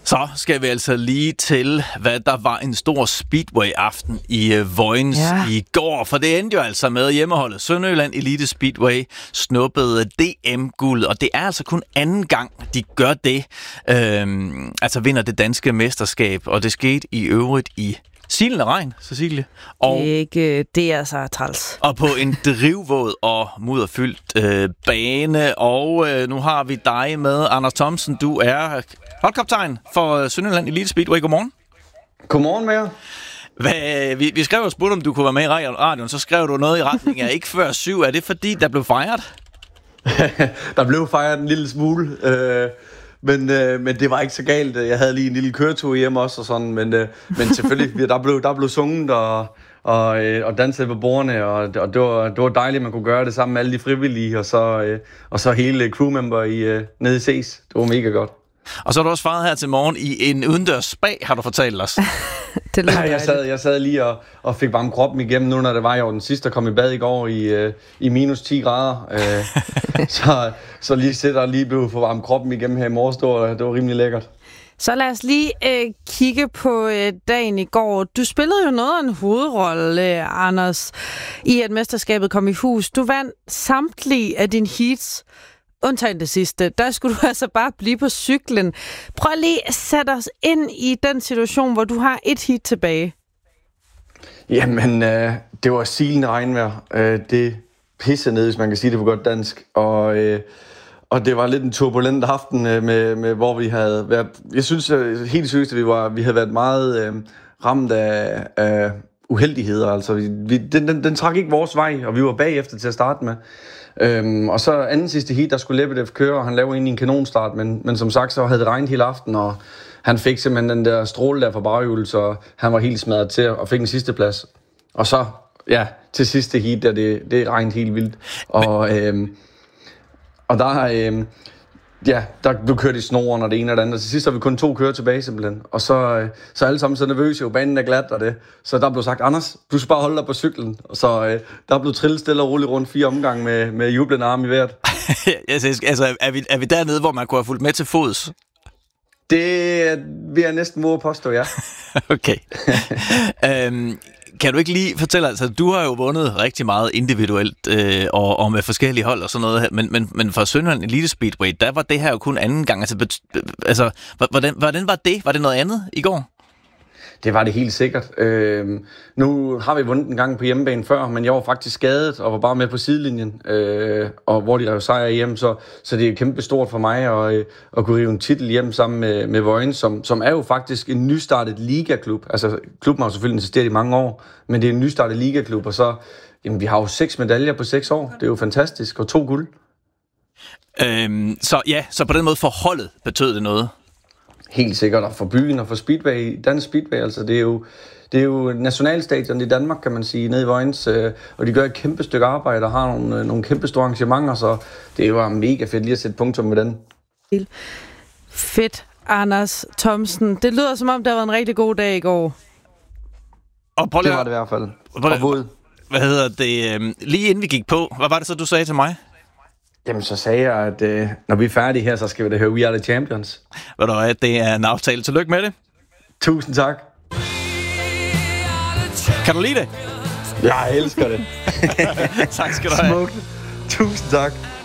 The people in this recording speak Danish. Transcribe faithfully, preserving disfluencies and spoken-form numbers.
Så skal vi altså lige til, hvad der var en stor Speedway-aften i uh, Vojens ja. i går. For det endte jo altså med hjemmeholdet Sønderjylland Elite Speedway snuppede D M-guld. Og det er altså kun anden gang, de gør det. Øhm, altså vinder det danske mesterskab. Og det skete i øvrigt i silende regn, Cecilie. Og, det, er ikke, det er altså træls. Og på en drivvåd og mudderfyldt øh, bane. Og øh, nu har vi dig med, Anders Thomsen. Du er holdkaptajn for Sønderjylland Elite Speedway. Godmorgen. Godmorgen med jer. Hvad, vi, vi skrev og spurgte, om du kunne være med i radioen. Så skrev du noget i retning af ikke før syv. Er det fordi, der blev fejret? Der blev fejret en lille smule. Øh, men, øh, men det var ikke så galt. Jeg havde lige en lille køretur hjemme også. Og sådan, men, øh, men selvfølgelig, der blev, der blev sunget og, og, og danset på bordene. Og, og det, var, det var dejligt, at man kunne gøre det sammen med alle de frivillige. Og så, øh, og så hele crewmember i, øh, nede i Ses. Det var mega godt. Og så har du også faret her til morgen i en udendørs spa, har du fortalt os. Det lyder jeg, sad, jeg sad lige og, og fik varme kroppen igennem nu, når det var jo den sidste, der kom i bad i går i, øh, i minus ti grader. Øh, så, så lige sætter lige blev for varme kroppen igennem her i morges, det var, det var rimelig lækkert. Så lad os lige øh, kigge på øh, dagen i går. Du spillede jo noget af en hovedrolle, øh, Anders, i at mesterskabet kom i hus. Du vandt samtlige af dine heats, undtagen det sidste. Der skulle du altså bare blive på cyklen. Prøv lige at sætte os ind i den situation, hvor du har et heat tilbage. Jamen, øh, det var silende regnvejr. Øh, det pisse ned, hvis man kan sige det på godt dansk. Og, øh, og det var lidt en turbulent aften, øh, med, med, hvor vi havde været... Jeg synes øh, helt seriøst, at vi, var, vi havde været meget øh, ramt af, af uheldigheder. Altså, vi, vi, den, den, den trak ikke vores vej, og vi var bagefter til at starte med. Øhm, og så anden sidste heat, der skulle Lebedev køre, og han lavede egentlig en kanonstart, men, men som sagt, så havde det regnet hele aften, og han fik simpelthen den der stråle der fra baghjulet, så han var helt smadret til og fik en sidste plads. Og så, ja, til sidste heat, der det, det regnede helt vildt. Og, øhm, og der, øhm, ja, der blev kørt i snoren og det ene og det andet, og til sidst har vi kun to kører tilbage simpelthen. Og så, så alle sammen så nervøse, jo banen er glat og det. Så der blev sagt, Anders, du skal bare holde dig på cyklen. Og så øh, der blev trillet stille og roligt rundt fire omgange med, med jublende arme i vejret. Altså, er vi, er vi dernede, hvor man kunne have fulgt med til fods? Det vil jeg næsten våge påstå, ja. Okay. øhm, kan du ikke lige fortælle, altså du har jo vundet rigtig meget individuelt øh, og, og med forskellige hold og sådan noget, men, men, men for Sønderjylland Elite Speedway, der var det her jo kun anden gang. Altså, altså hvordan, hvordan var det? Var det noget andet i går? Det var det helt sikkert. Øh, nu har vi vundet en gang på hjemmebane før, men jeg var faktisk skadet og var bare med på sidelinjen, øh, og hvor de rev sejr hjem, så, så det er kæmpe stort for mig at, at kunne rive en titel hjem sammen med, med Vojens, som, som er jo faktisk en nystartet ligaklub. Altså, klubben har jo selvfølgelig eksisteret i mange år, men det er en nystartet ligaklub, og så, jamen, vi har jo seks medaljer på seks år. Det er jo fantastisk, og to guld. Øhm, så ja, så på den måde for holdet betød det noget? Helt sikkert, og for byen og for Speedway, Dansk Speedway, altså det er jo, det er jo nationalstadion i Danmark, kan man sige, nede i Vojens, øh, og de gør et kæmpe stykke arbejde og har nogle, nogle kæmpe store arrangementer, så det er jo mega fedt lige at sætte punktum med den. Fedt, Anders Thomsen. Det lyder som om, det har været en rigtig god dag i går. Og prøv lige, det var det i hvert fald. Og våd. Hvad hedder det? Øh, lige inden vi gik på, hvad var det så, du sagde til mig? Jamen, så sagde jeg, at øh, når vi er færdige her, så skal vi da høre We Are The Champions. Ved du hvad, det er en aftale. Tillykke med det. Tusind tak. Kan du lide det? Jeg elsker det. Tak skal du have. Smukt. Tusind tak.